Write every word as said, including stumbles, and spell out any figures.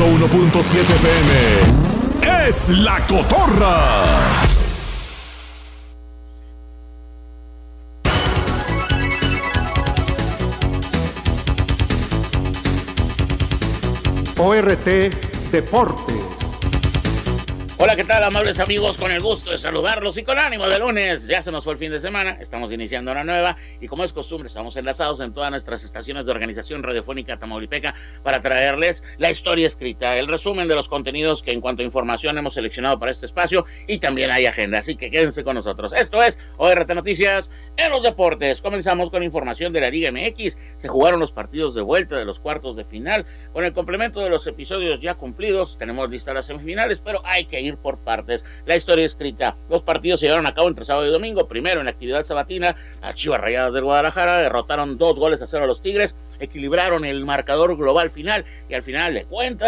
ciento uno punto siete F M es La Cotorra. O R T Deportes. Hola, ¿qué tal, amables amigos? Con el gusto de saludarlos y con ánimo de lunes. Ya se nos fue el fin de semana, estamos iniciando una nueva y como es costumbre, estamos enlazados en todas nuestras estaciones de organización radiofónica tamaulipeca para traerles la historia escrita, el resumen de los contenidos que en cuanto a información hemos seleccionado para este espacio y también hay agenda, así que quédense con nosotros. Esto es O R T Noticias en los deportes. Comenzamos con información de la Liga M X. Se jugaron los partidos de vuelta de los cuartos de final. Con el complemento de los episodios ya cumplidos, tenemos listas las semifinales, pero hay que ir por partes. La historia escrita. Los partidos se llevaron a cabo entre sábado y domingo. Primero, en la actividad sabatina, las Chivas Rayadas del Guadalajara derrotaron dos goles a cero a los Tigres, equilibraron el marcador global final y al final de cuentas